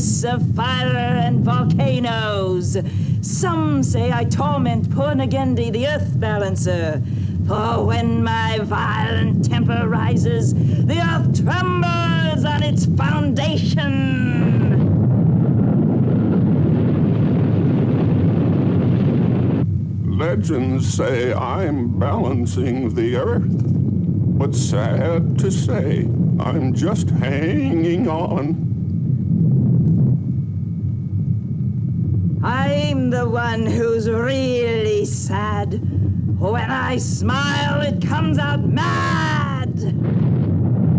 goddess of fire and volcanoes. Some say I torment Purnagendi, the earth balancer. For when my violent temper rises, the earth trembles on its foundation. Legends say I'm balancing the earth, but sad to say, I'm just hanging on. I'm the one who's really sad. When I smile, it comes out mad.